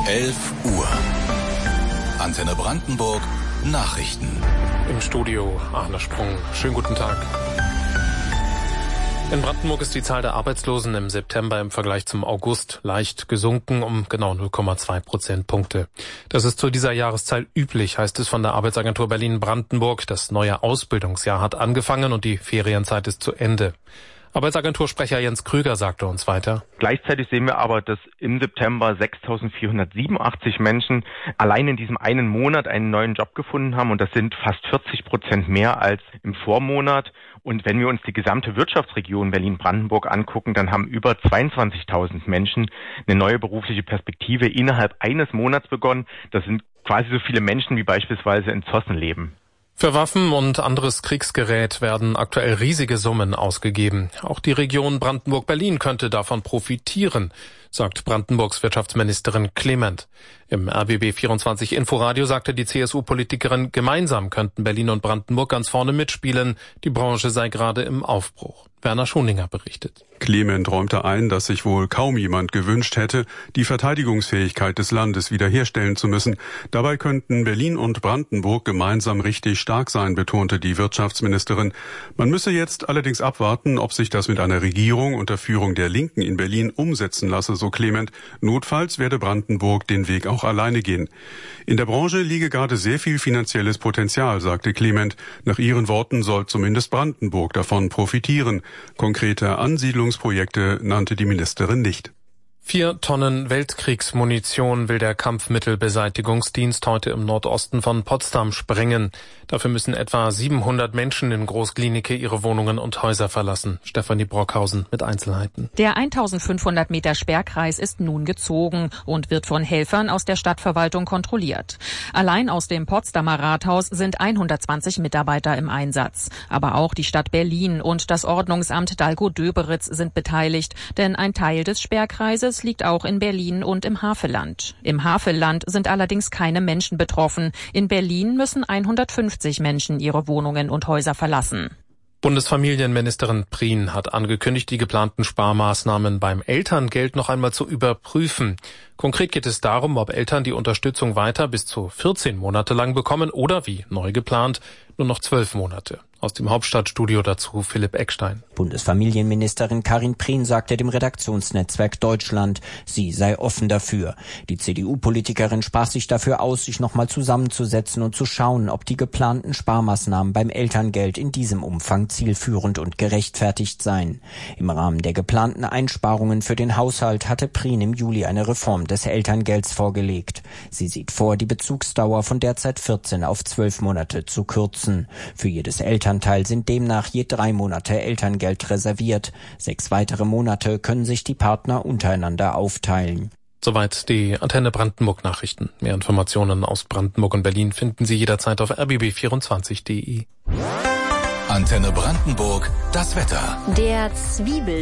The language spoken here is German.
11 Uhr. Antenne Brandenburg Nachrichten. Im Studio Arne Sprung. Schönen guten Tag. In Brandenburg ist die Zahl der Arbeitslosen im September im Vergleich zum August leicht gesunken um genau 0,2 Prozentpunkte. Das ist zu dieser Jahreszeit üblich, heißt es von der Arbeitsagentur Berlin-Brandenburg. Das neue Ausbildungsjahr hat angefangen und die Ferienzeit ist zu Ende. Arbeitsagentursprecher Jens Krüger sagte uns weiter. Gleichzeitig sehen wir aber, dass im September 6.487 Menschen allein in diesem einen Monat einen neuen Job gefunden haben. Und das sind fast 40% mehr als im Vormonat. Und wenn wir uns die gesamte Wirtschaftsregion Berlin-Brandenburg angucken, dann haben über 22.000 Menschen eine neue berufliche Perspektive innerhalb eines Monats begonnen. Das sind quasi so viele Menschen, wie beispielsweise in Zossen leben. Für Waffen und anderes Kriegsgerät werden aktuell riesige Summen ausgegeben. Auch die Region Brandenburg-Berlin könnte davon profitieren, sagt Brandenburgs Wirtschaftsministerin Clement. Im RBB 24 Inforadio sagte die CSU-Politikerin, gemeinsam könnten Berlin und Brandenburg ganz vorne mitspielen. Die Branche sei gerade im Aufbruch. Werner Schoninger berichtet. Clement räumte ein, dass sich wohl kaum jemand gewünscht hätte, die Verteidigungsfähigkeit des Landes wiederherstellen zu müssen. Dabei könnten Berlin und Brandenburg gemeinsam richtig stark sein, betonte die Wirtschaftsministerin. Man müsse jetzt allerdings abwarten, ob sich das mit einer Regierung unter Führung der Linken in Berlin umsetzen lasse, so Clement. Notfalls werde Brandenburg den Weg auch alleine gehen. In der Branche liege gerade sehr viel finanzielles Potenzial, sagte Clement. Nach ihren Worten soll zumindest Brandenburg davon profitieren. Konkrete Ansiedlungsprojekte nannte die Ministerin nicht. 4 Tonnen Weltkriegsmunition will der Kampfmittelbeseitigungsdienst heute im Nordosten von Potsdam sprengen. Dafür müssen etwa 700 Menschen in Großklinike ihre Wohnungen und Häuser verlassen. Stefanie Brockhausen mit Einzelheiten. Der 1500 Meter Sperrkreis ist nun gezogen und wird von Helfern aus der Stadtverwaltung kontrolliert. Allein aus dem Potsdamer Rathaus sind 120 Mitarbeiter im Einsatz. Aber auch die Stadt Berlin und das Ordnungsamt Dalgo-Döberitz sind beteiligt, denn ein Teil des Sperrkreises liegt auch in Berlin und im Havelland. Im Havelland sind allerdings keine Menschen betroffen. In Berlin müssen 150 Menschen ihre Wohnungen und Häuser verlassen. Bundesfamilienministerin Prien hat angekündigt, die geplanten Sparmaßnahmen beim Elterngeld noch einmal zu überprüfen. Konkret geht es darum, ob Eltern die Unterstützung weiter bis zu 14 Monate lang bekommen oder, wie neu geplant, nur noch 12 Monate. Aus dem Hauptstadtstudio dazu Philipp Eckstein. Bundesfamilienministerin Karin Prien sagte dem Redaktionsnetzwerk Deutschland, sie sei offen dafür. Die CDU-Politikerin sprach sich dafür aus, sich nochmal zusammenzusetzen und zu schauen, ob die geplanten Sparmaßnahmen beim Elterngeld in diesem Umfang zielführend und gerechtfertigt seien. Im Rahmen der geplanten Einsparungen für den Haushalt hatte Prien im Juli eine Reform des Elterngelds vorgelegt. Sie sieht vor, die Bezugsdauer von derzeit 14 auf 12 Monate zu kürzen. Für jedes Elternteil sind demnach je 3 Monate Elterngeld reserviert. 6 weitere Monate können sich die Partner untereinander aufteilen. Soweit die Antenne Brandenburg Nachrichten. Mehr Informationen aus Brandenburg und Berlin finden Sie jederzeit auf rbb24.de. Antenne Brandenburg, das Wetter. Der Zwiebel